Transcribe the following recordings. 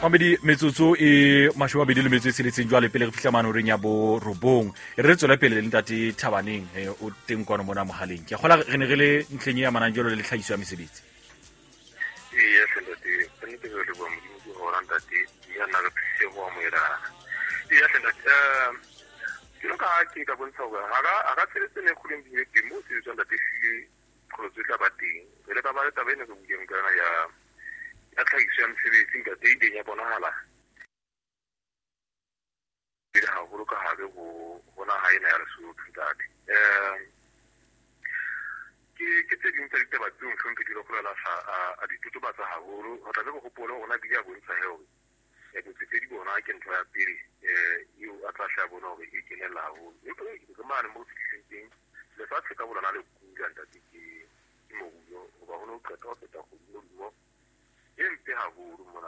Mabedi metsotso e mashobabedi le metso e seletseng jwa le pele re fihla manoreng ya bo robong re tswela pele le ntate Thabaneng o teng kwano mona mohaleng ke gola re ne re le ntleng ya mananjelo le tlhagiso ya mesebetsi yes ntate ke ke re bua modimo go hora ntate ya nna re phise go amoela yes ntate ke no ka ke bontsha go ga tsetse ne go le di mo se tswa ntate file go tsetla ba teng le ka ba le tabene go bua ngana ya tlhagiso ya mesebetsi nka teng ya bonahala ile ha go ka habe go bona ha ina ya Lesotho ntate ke tse ding tsa ditaba tse o tlhompe di go la a dituto ba tsa haholo go tla go gopola gona di ya bontsha heo ya go tse di bona ke ntho ya pele eo a tla sha bona gore e kenela haholo ke mane mo tsitseng le fa se ka bona le kula ntate ke mo go ba go no qeta go feta go mo empe haholo mona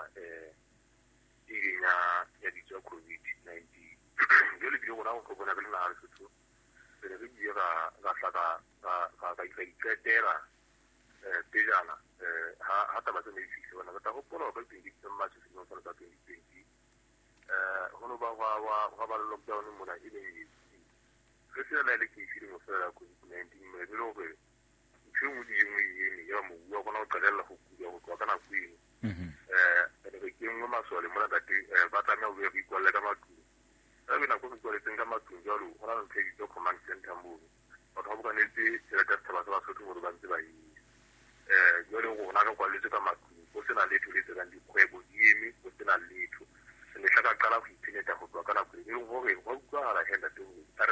ya ditso COVID-19 jole di gona go bona le na Lesotho re re di ga iketela pejana ha taba tse di fihla bona ba go bona ba di tsamaya se no tsala ka 2020 hono ba lockdown mona e le re se la le ke file mo fela COVID-19 me le go tshwengu di yengwe ya mo bua bona o qadella go kuya go tswa kana kweng re ke ngwe masole mona ba tsamaya go re ikolle ka matlung a bena go tswa le tsenga matlung jalo gona le tshedi command center mo ba go bona tse tsela tsa tsaba tsa Lesotho mo ba ntse ba jalo go na ka le ka matlung go sena letho le tsela di kgwebo di eme go sena letho se le tlaka qala go itshenyetsa go tswa kana kweng le go re go tswala henda teng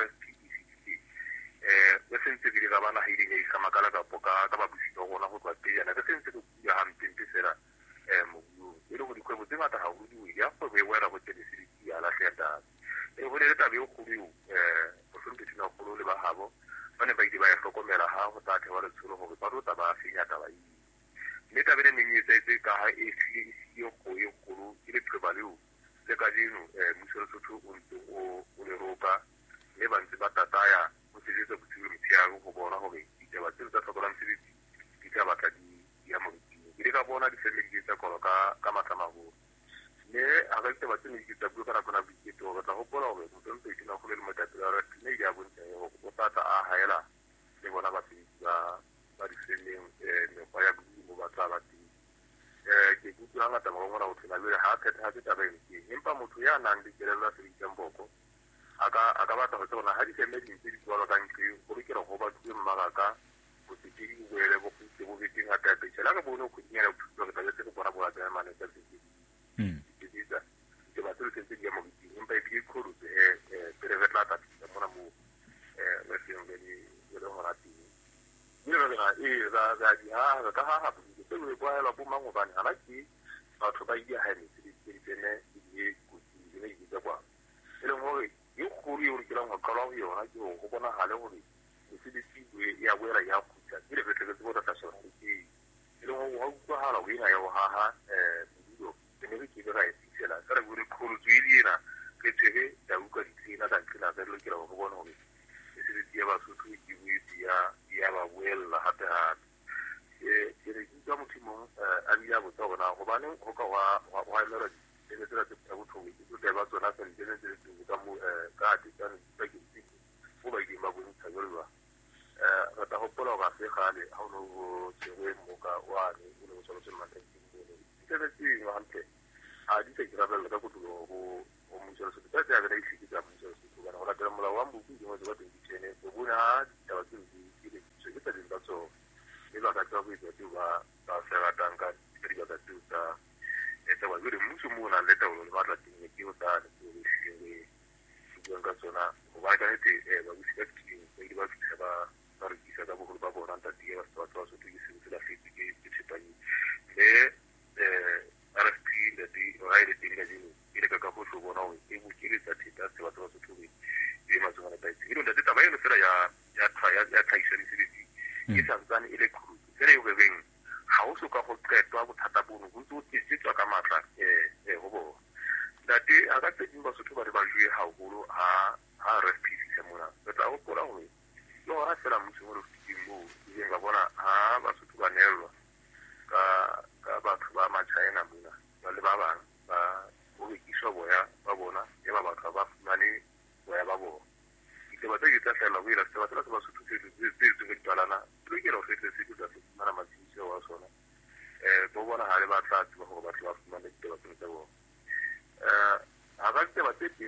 ya sentse di ga bana hiding e sa makala ka poka ka ba busitse gona go tswa pejana ka sentse go ya hampe sela mo ile go dikwebo tse ngata ha go di ya go be wera go tsene se di ya la hlenda go le tabe go go go sonte tsena go le ba habo bane ba di ba ya hlokomela ha go tla thewa le tsholo go ba rota ba fenya taba e le tabe le menyetsa ka ha e yo go ile prevalue le ka dino musoro tsotho o le roka le ba ntse ba tataya go tsetsa botshelo mtsiago go bona gore ditaba tse tsa tlhokolang sebetsi di tla batla di ya mo di ka bona di family tsa kono ka matsamago le a ga ditaba tse di tsa bua kana bona bitso go tla go bona gore motho ntse di na go le motatsi ra ne ya bontsha go tata a haela le bona ba ba di seleng ne ba ya mo ba tla ba ke bua ngata mo ngora o tsena le ha ka taba e empa motho ya nang di kelella se di tsamboko aka batla go tsona ha di family tse di tswala ka ntse go ke go ba tse mmaraka go se di buele go se bo ke tinga ka tse la ka bona go nyela go tla se go bona bona ka mane tsa se ke ditsa ke ba tse tse di mo di empa di khoro re retla ta mona mo re se ngeni le go rati ni re ga di ha ka ha bu tse le kwa la bo mango bana ha ki batho ba di ha ni di tsene di go di ne di kwa e le gore yo khori o re go qala go yona ke go bona hale gore se di ya wera ya kutla ile re tle go tsa sona ke ile go go hala go ina ya go ha budo ne re ke ga e tsela ka re go re khoro tswelina ke tsebe da uka di tsena da tsena ga le ke go bona gore se di ya ba sotho ke bui ya ba wela hata ke re ke tsa motho a ya bo tsona go bane go ka wa lera le tsela tse tsa botho ke tse ba tsona tse di ka mo ka di ka ba ke go ba di ma bo ntsa jolwa ra ta go pola ga se gale ha o no tsere mo ka wa ne o no tsolo tsema teng ke le tsi wa ante a di se gra bela ka go go mo tsolo se ta ga re isi ka mo tsolo se ga ra ta mo la wa mbu ke mo tsolo teng tsene go bona ta wa tsi di se ke ta di ka so e la ka tsa go di ba ta se ga tanka di ga ta tuta eta wa gure musu mo na leta o ba tla ting ke o ta le go ga tsona go ba ka ete ba go se ke di ba se ba re isa ka go ba bona ta di ba tswa so ke se la fiti ke tsepani le RFP le di ra ile di le ile ka go so bona o e bu ke le tsa theta se ba tswa so thubi di ma tsona ta ile le ta ba ile fela ya thaisa ni se di ke santsane ile khuru se re go beng ha o so ka go qetwa bothata bono go ntse o tsitswa ka matla go bo date a ka tse dimba sotho ba re ba jwe haholo ha RFP se mona re tla go kola go no ra fela mo se mo re fitimo e ga bona ha ba sotho ba nelwa ka batho ba ma China mona ba le ba bang ba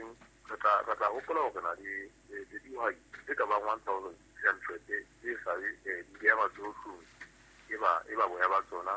teng re tla gopola gore na le dihwai tse ka bang 1,600 tse sabe di ya batsotlong e ba boya ba tsona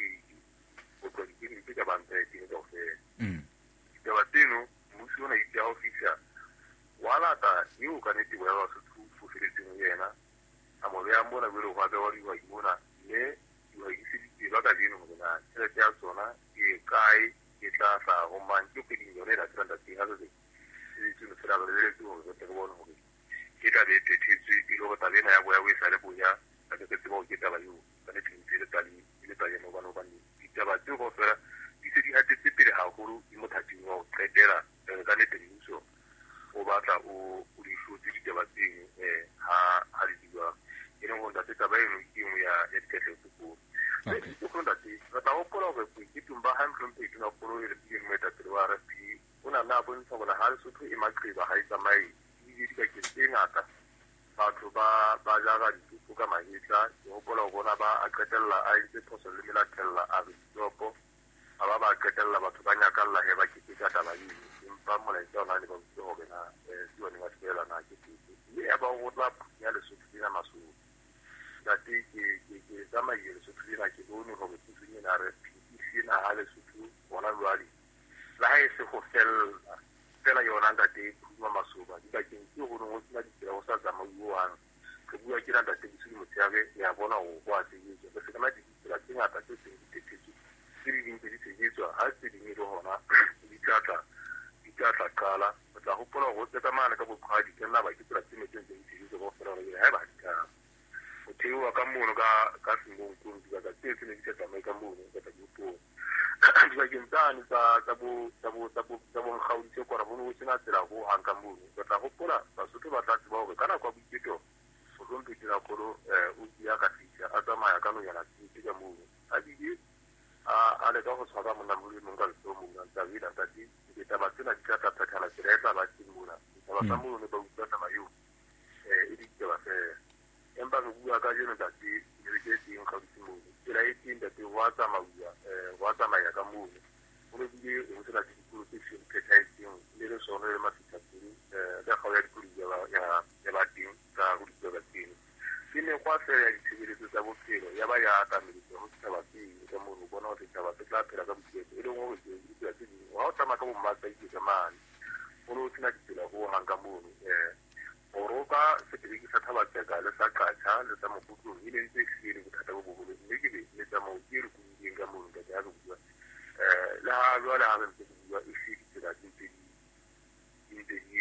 go tloa dikeng tse ka bang 13 kaofela ditaba tseno mmuso ona itse ga o fitlha wa lata eo ka nnete boya basotho go feletseng yena a mo beya mona bele go abe wa dihwai mona mme dihwai di se diteba ka jeno gore na tšhelete ya tsona e kae e tla tla go mang ke kgweding yone e latelang teng ga se se fela re leletse gore re tle re bone gore ke tla be phethetswe e le gore taba ena ya boya o e sa le boya ka ke tseba go ke taba eo ka nnete ntse e le taba eno gobane ditaba tseo go fela di se di hatetse pele gagolo di mo thating wa go qetela ka nnete mmuso o batla o di hlotse ditaba tseno ha di diwa e leng gore ntate taba eno ke engwe ya diketlo tse kgolo ke go ntate re tla gopola gore boiketong ba Hamilton na kgolo e re pileng moetapele wa RFP o na nna bontsha gore ga Lesotho e maqeba ga e tsamaye di dibakeng tse ngata batho ba jara ditupo ka mahetla ke gopola go bona ba a qetella a entse phoso le melatella a re ditopo a ba qetella batho ba nyakalla he ba keteka taba eno empa molaetsa ona le ba botse gore na ke yone ba fela na ke tete mme ya ba go tla ya Lesotho dina masolo date ke tsamaile Lesotho dina ke bone gore ke tsenye na re sena ha Lesotho bona lwali la ha e se go fela yona ntate khuma masoba di bakeng ke go no tsena ditsela go sa tsamauwang ke bua ke ntate ke se motsheare ya bona go kwa se yetso ke sena ditsela tse ngata tse seng di tetetse tse di dintse di tsejetswa ha se di le gona di tlatla qala o tla gopola go tse ka mana ka bokhadi ke nna ba ke tsela tse metseng di tsejetswa go fela gore ha ba di ka o thewa ka mono ka sengong di ka tse ne di ka tsamaye ka mono ka tsa dibakeng tsane tsa bo nkgauditse kora bono go sena tsela go hang ka mono ba tla gopola basotho ba tla tseba gore ka nako ya boiketo go tlompetela kgolo o dia ka fitlha a tsamaya ka nonyana tse ka mono a bile a leka go tshwara monamole mong ka letso mong a tsabela tati ditaba tsena di tla phethala tsela e tla ba teng mona ditaba tsa mono ne ba utlwa taba eo e ditaba fela empa re bua ka jeno tati re ke teng gautsi mono tsela e teng tati wa tsamaya ka mono o le bile o tsela dikolo tse se phethetseng le re sone le mafika teng le ga ya dikolo ya ba teng ka go ditaba tseno ke ne kwa fela ya ditshebeletso tsa bophelo ya ba ya atameletse go ditaba tseno ka mono bona go ditaba tse tla phela ka bophelo e leng gore ditaba tse dingwe wa o tsamaya ka bommatsa iketse mane o ne o sena ditsela go hang ka mono go roka sepediki sa thabatseka le sa qacha le sa mokutlong e ne ntse e le bothata bo bogolo mme ke be le tsamao ke re kumileng ka mono ka ja go bua le ha jwale ha re ntse go bua e se ditsela tse ntse di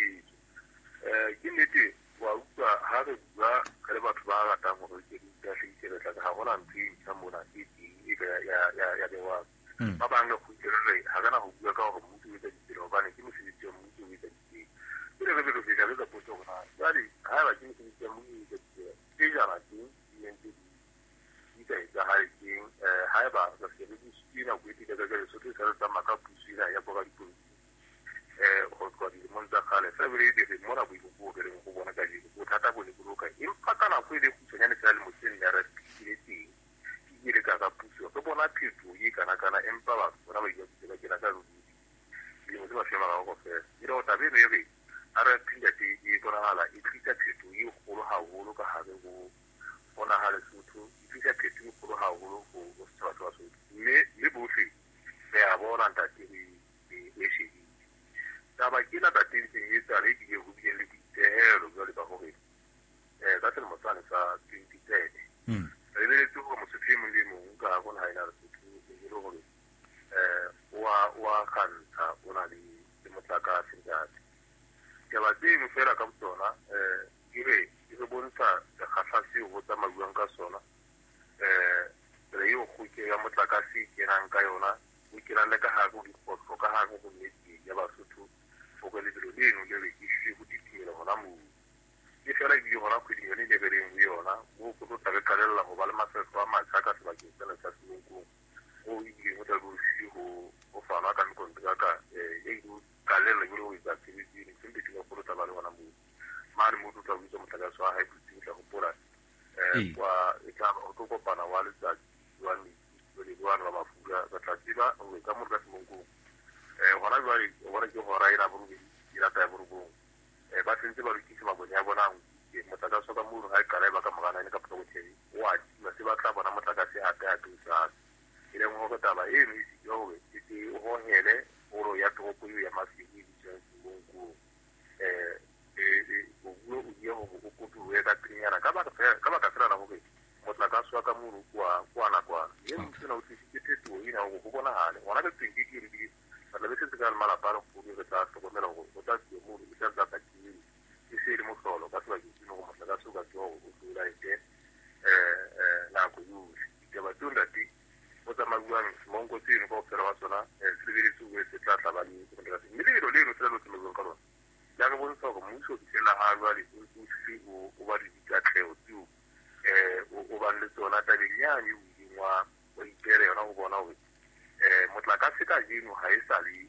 ke nnete wa utlwa ha re bua ka le batho ba ratang gore ke di ka hlaiseletsa ga gona ntho e ntšha mona e teng e ya bewa ba bang le go itirele ga kana go bua ka gore mmuso o etsa ditsela gobane ke mosebetsi wa mmuso o etsa ditsela e re re fetsa le ka potso gona jwale ga ba ke mosebetsi wa mmuso o etsa ditsela tse jana teng di ntse di ka etsagale teng ga e ba ka se re di nako e tile ka Lesotho sa re tsamaya ka puso ena ya boga dipolitiki go tswa dilemong tsa kgale sa bere dire mo na boimo bo ke reng go bona ka jeno bothata bo ne boloka empa ka nako e le khutshwanyane fela le motseng ya RFP le teng ke ile ka puso ke bona phetho e kana empa batho bona ba iketse ba kena ka ruri dilemo tse ba fema ga go fela e le go tabe eno e re RFP ntate e bonagala e tlisa phetho e kgolo haholo ka gare go bona ga Lesotho e tlisa phetho e kgolo haholo go setšhaba sa Basotho mme le bohle re a bona ntate e shedile taba ke na tate ntse e etsa re ke go bile le boitehelo jwale ba gore ka selemo sane sa 2010 re lebeletse gore Mosotho e mong le mong ka go naga ena Lesotho e le gore wa kgantsha o na le motlakase ntate taba tseno fela ka botsona e re bontsha sekgatlha seo go tsamaiwang ka sona re eo go ke ya motlakase ke nang ka yona o ke le ka gare go dikgotlo ka gare go nnete ya Basotho go ke lebelo leno le re ke se go ditimela gona moo ke fela ke gona kgweding yone le bereng go yona mo go tlo tla kalela go ba le mafefo a matšha ka sebakeng sena sa Semonkong go ebile go tla go fanwa ka mekonteraka e go kalela go etsa tshebetsing sempe ke go tla ba le gona moo mane mo tla go itse motlakase wa hae go tla go pola wa e tla go tlo kopana wa letsatsi wa metsi le wa mafura ba tla tseba go ka mo ka Semonkong gona jwale ke gora e la borobedi rata ya borobong ba sentse ba rekise mabone ya bona motlakase ka muru ga e kala e ba ka mogana ene ka potokotšhedi wa tima se ba tla bona motlakase gape o sa e leng go taba eno e sitse gore e gogele goro ya toropo eo ya Maseru e bitswang Sebongo o die gore o kotuwe ka trinyana ka baka fela la gore motlakase wa ka muru kwa nakwana ye mosena o tlisitse phetogo ena gore go bonagale gona ke twenke ke re ba tla be setse ka le malapa a legolo re tla tlhokomela gore o tla tsie muru e tla tla ka tiri e se e le motlholo ka sebakeng seno go motlakase o ka tse gore o tolaete nako yotlhe ditaba tseo ntate o tsamaiwang monko tseno ka go fela wa tsona se lebeletse se tla tla ba le motlakase mme lebelo leno se le tsemelong ka lona ya re bontsha gore mmuso o fitlhela ga jwale o ba le dikatlhego tseo o ba le tsona tabeng yane o ileng wa ipere yona go bona gore motlakase ka jeno ga e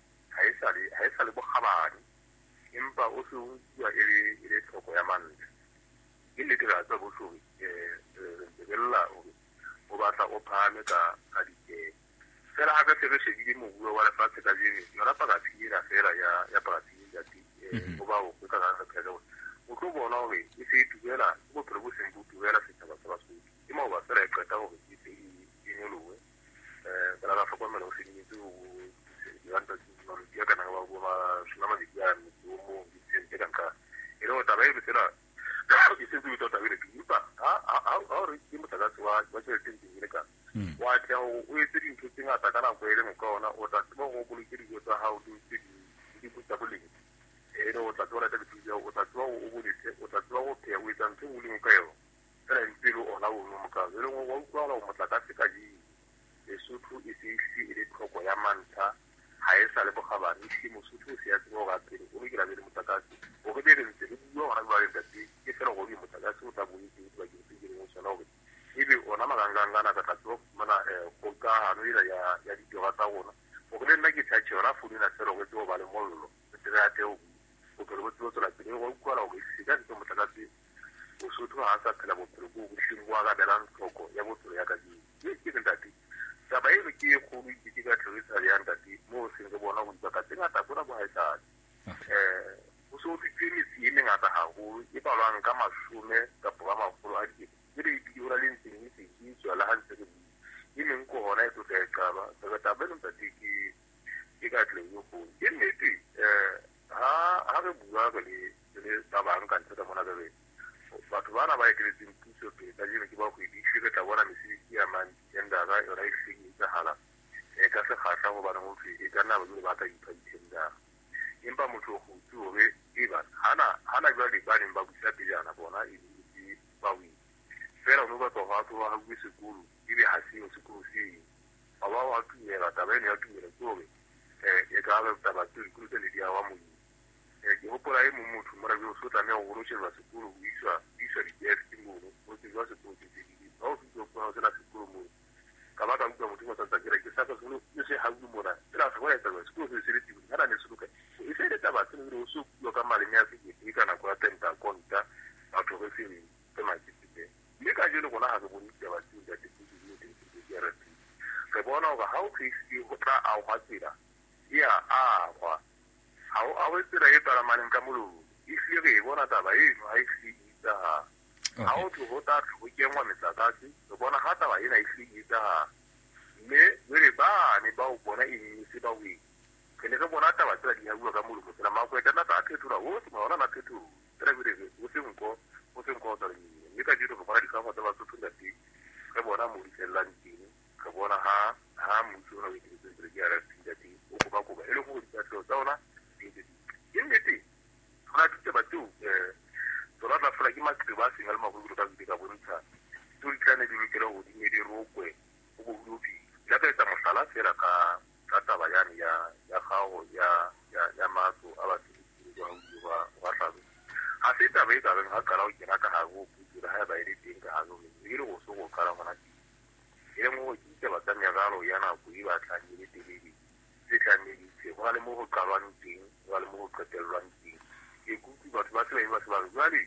sa le bogabane empa o se o bua e le tlhoko ya mantle ke nnete ra tsa botlhori lebelela gore o batla o phame ka dikelo fela gape se re shebile mobuo wa lefatshe ka jeno yona pakatsi ena fela ya pakatsi o ba o ka ka phela gore o tlo bona gore e se e tumela ke bophelo bo seng bo tumela setšhaba sa Basotho ke mao ba fela e qeta gore e se e nyolowe fela ba tlhokomela go senyetse diranta ya kana ba bo masome a mabedi a metso o mo disente kanka e le go taba e be fela e sentse o tota bile empa ha o re ke motlakase wa tšhelete ntseng ile kana wa tla o etse dintho tse ngata ka nako e le mo ka ona o tla tseba go boloke dijo tsa gago di butsa boleng ene o tla tsora ka dithuto o tla tswa o bonetse o tla tswa go phea o etsa ntho o leng ka yona fela ntse le ona o mo ka le go wa utlwa go motlakase ka di Lesotho e se e le tlhoko ya mantlha ga e sa le bogabane se Mosotho se ya tsebo ga pele o re ke la le motlakase o re be ntse le bua ga ba le tate ke fela go di motlakase o tla bonetse ba ke se ke mo sona gore ebe ona magangangana ka tlatso mana go ka hanela ya ditiro tsa rona o re nna ke tšhatše yona founina fela go tse go ba le mollo se re ate o bophelo bo tseo tsela pele go utlwala gore se ka ntse motlakase Bosotho ga a sa phela bophelo bo bošimo bo a ka belang tlhoko ya bophelo ya ka dino ke ntate taba eno ke e kgolo ke ka tlhorisa le ya ntate mo o seng re bona go dipaka tse ngata bona bo gaetsane o se o fitlhe metsi e mengata gagolo e balwang ka masome kapo ka magolo a dikete e le ebile o na le ntseng e seng e tswala ga ntse re bua e meng ko gona e tlotla e qaba saka taba eno ntate ke ka tleng yo kgolo ke nnete ha re bua le tabang ka ntle ka mona bebe batho bana ba eteletseng puso pele ka jeno ke ba go edise re tla bona mesebetsi ya mantendara yona e seng e tsagala ka sekgatlha go bana gotlhe e ka nna ba ka ipha ditendara empa motho go utse gore eba hana jwale ba neng ba busa pejana bona e ba o fela o ne ba tswa go a bue sekolo ebe ga seo sekolo seng ga ba wa tumela taba eno ya tumela ke gore e ka ga taba tseo dikolo tse le di awa moyeng ke gopola e mong motho mo rabe o se o tlameya go golotšhelwa sekolo go iswa di-DST mono go tsejwa sekolo se tsedidi ga o fitlhe o sena sekolo mono ka ba ka utlwa motho mo santsa kere ke saka sekolo e se gaudu mona fela se go etsa sekolo se se le tiro ga ne se loka e se le taba tsene o se bua ka maleme ya sekete e ka nako ya tenta konta batho re se tse maketsitse mme ka jeno gona ga re bone ditaba tseo tsa DRT re bona gore ga o tlhaisitse go tla a gwa tsela e a agwa a o tsela e palamaneng ka molomo e tlile re e bona taba eno ga e tlile itsaga ga o tle go tla go kengwa metlakase re bona ga taba ena e tlile itsaga mme jele bane ba o bona eng se ba oe re ne re bona taba tsela di bua ka molomo tsela makweta na ta phetola otlhe maona na phetola tsela bile o se nko o tsa lenyine mme ka jeno re bona dikgamo tsa Basotho ntate re bona mo di fellang teng re bona ha mmuso ona o eteletseng pele ke DRT ntate o koba e le go dikatlhego tsa ona ke nnete go na ditaba tseo tsona tla fela ke maqeba a seng a le magolo ka bile ka bontsha tseo di tlane di lokela go di ne di rokwe go bobolopile ya ka etsa mohlala fela ka taba yane ya gago ya matso a basebetsi ba hlabe ga se taba e kabeng ga kala go kena ka gare go putsura ga e ba e le teng ka gare e le go se go kala gona e leng go ke ditaba tsa meagalo ya nako e batlang e le telele tse tlameditse go na le mo go qalwang teng go na le mo go qetelelwang teng ke kutsi batho ba tsela e ba se ba jwale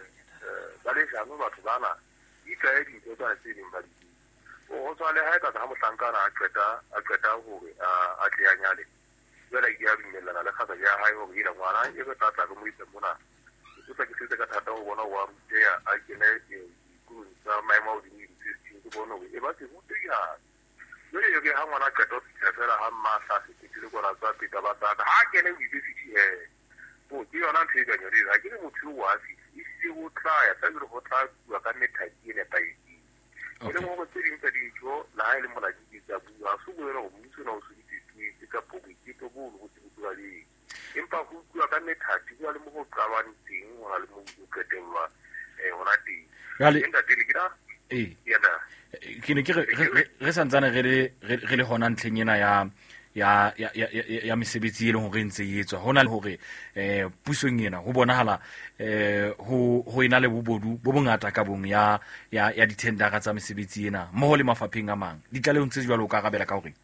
ba le jano batho bana di tlae dintho tsa tse ding ba di o tswa le ha e ka ga mohlankana a qeta gore a tle a nyale jwale ya dumellana le kgasa ya hae go ira ngwana e go tlatla go mo itse mona o tla ke se ka thata go bona wa rutea a kene ku tsa maemo di university go bona e ba se bute ya jwale yo ke ha ngwana ka to fela ha mma sa se ke le go ra tsa pita ba tata ha kene university o ke yona ntse ga nyori ga ke le motho wa se ise go tla ya tsa go tla bua ka methaki le taiti le mo go tsedi tsa dijo la ile mo la di tsa bua su go re go mutse na o se di ka pogo ke to bo go tsibula le empa go bua ka methaki go le mo go qabang teng go le mo go ketelwa ona di enda tele kira ya da ke ne ke re santsane re le hona ntlheng ena ya mesebetsi e leng hore ntse e etswa hona le hore pusong ena ho bonahala ho ena le bobodu bo bongata ka bong ya ditendara tsa mesebetsi ena mo le mafapheng a mang di tlaleo ntse jwalo ka rabela ka hore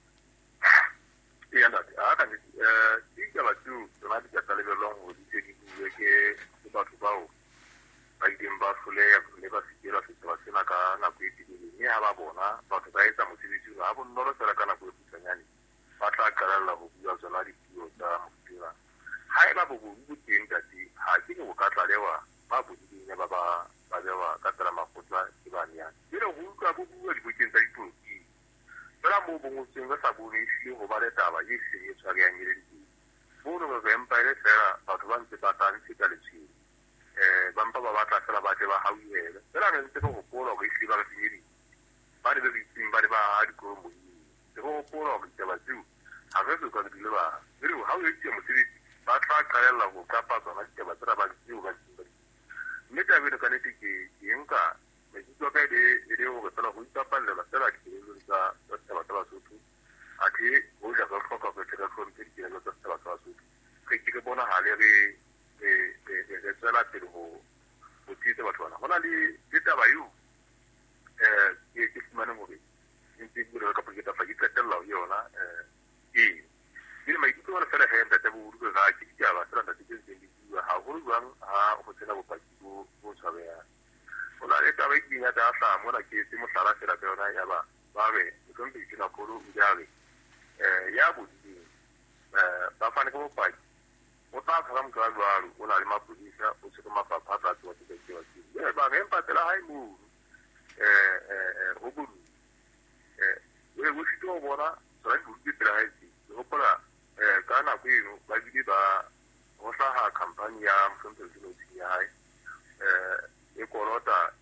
ya ntate a ka di ka ba tu tsona di ka le belong ho di tse di bue ke batho bao ba ideng ba fuleya le ba sikela setwa sena ka nako e tibileng e ha ba bona batho ba etsa mosebetsi ha bonolo fela ka nako e putsanyane ba tla qalella ho bua tsona dipuo tsa mofutira ha e ba bo teng tati ha ke go ka tlalewa ba bodileng ba bewa ka tsela makgotla ke banyane ile go utlwa bo bua dibukeng tsa dipolitiki fela mo bongotseng ba sa bone ehlile go ba le taba e seng e tshwareyang e le diteng bono go empire fela batho ba ntse ba tantse ka letsheng bampa ba batla fela ba tle ba hauhele fela re ntse go gopola go ehlile ba re senyeding ba le bitsing ba le ba ha dikolong moyeng le go gopola go ditaba tseo ha re se ka le ba re ha o etse mosebetsi ba tla qalella go kapa tsona ditaba tsena ba tseo ba tseo mme tabe le ka nete ke enka maikutlo ka le go fela go itapalela fela dikelelo tsa taba tsa Basotho a ke go ja ka tlhoka go tsela tlhomphe dikelelo tsa taba tsa Basotho ke bona ha le re tsela pele go titse batho bana hona le taba eo ke fumane gore ntse ke re ka poketa fa ke qetella yona ile maikutlo a fela he ntate bo utlwe ga ke ditaba tsela ntate ke ntse di bua ha go jwang ha go tsena bopaki bo tshwabea ona le taba e kenya ta hla mona ke se mohlala fela ka yona ya ba be ke ntse ke na kholo o jale ya bodile ba fane go bopaki o tla tshwara motho a jwalo o na le mapodisa o se ka mafapha a tla tsewa ke ba re empatela ha e mo go bulu o se go bona tsara di bulu pela ha e go pola ka nako eno ba bile ba go hlaha company ya mfempe dilo ya hae e kolota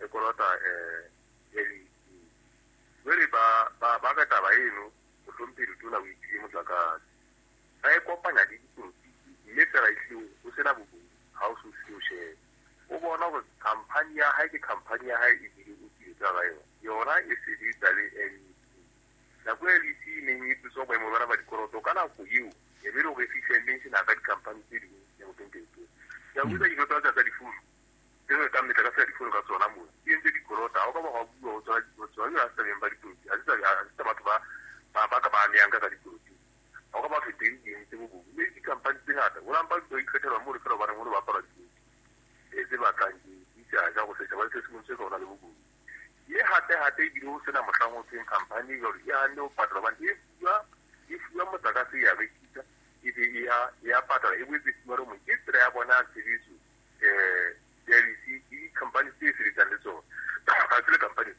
le ba ka taba eno go tlompe ditona o itse motlakase ga e kopanya di dipolitiki mme fela ehlile o sena bobodu ha o se o se o shebe o bona gore company ya hae ke company ya hae e bile o tile tsa ga yona e se di tsale nako e le isi neng e tso ba mo bana ba dikoloto ka nako eo e be go efficient sena ka di-company tse dingwe ya go tenteng ya go dilo tsa difounu tse ka metla ka sa difounu ka tsona mo e ntse dikolota o ka ba bua o tswa ya sa ba dikoloti a tsa batho ba ka ba neang ka dikoloti o ka ba feteng ding tse bo mme di-company tse ngata go lampa go ikgethela mo re fela ba reng mo ba para dikoloti tse ba tlang di tsa ja go setsa ba se se mo se go na le bobodu ye hate ebile o sena mohlang o tseng company gore e hane o patala bane e fuwa motlakase ya rekisa ebe ya patala e boetse fumare mo ke tsela ya bona tshebetso di-company tse